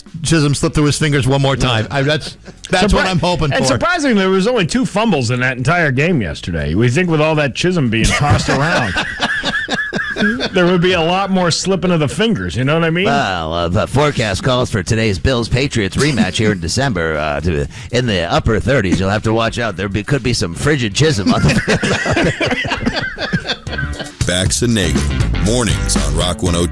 Chisholm slip through his fingers one more time. That's what I'm hoping for. And surprisingly, there was only 2 fumbles in that entire game yesterday. We think with all that Chisholm being tossed around, there would be a lot more slipping of the fingers. You know what I mean? Well, the forecast calls for today's Bills-Patriots rematch here in December in the upper 30s. You'll have to watch out. Could be some frigid Chisholm on the field. Bax and Nagel, mornings on Rock 102.